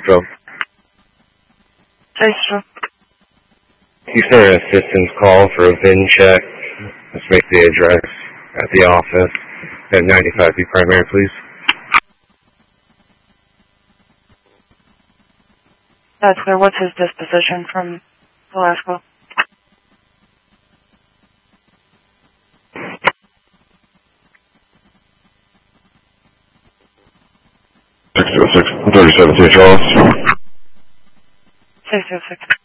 Phil. Hey, sir. You sent an assistance call for a VIN check. Let's make the address at the office at 95B Primary, please. That's sir. What's his disposition from the last call? Six 37 St. Charles. 606.